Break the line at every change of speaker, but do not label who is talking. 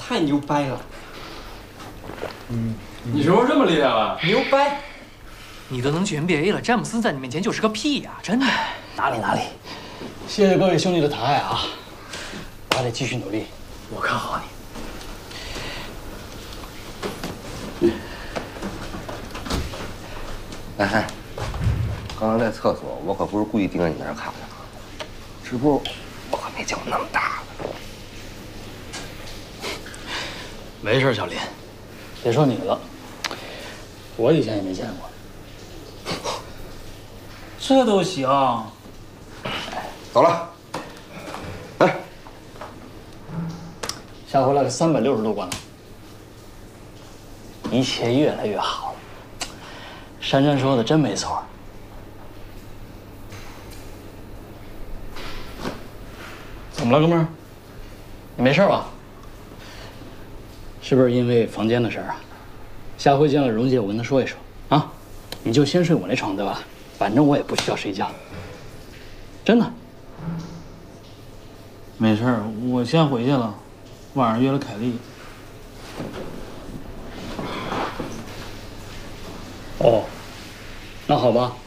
太牛掰了。
你什么这么厉害了？
牛掰！
你都能去 NBA 了，詹姆斯在你面前就是个屁呀！真的。
哪里，谢谢各位兄弟的抬爱啊！我还得继续努力。
我看好
你。哎，刚刚在厕所，我可不是故意盯着你那儿看的，只不过我可没见过那么大的。
没事，小林，别说你了，我以前也没见过。
这都行。
走了。哎，
下回来个360度观览，一切越来越好了。珊珊说的真没错。怎么了，哥们儿？你没事吧？是不是因为房间的事儿啊？下回见了蓉姐，我跟她说一说啊。你就先睡我那床对吧？反正我也不需要睡觉。真的。
没事，我先回去了，晚上约了凯丽。
哦，那好吧。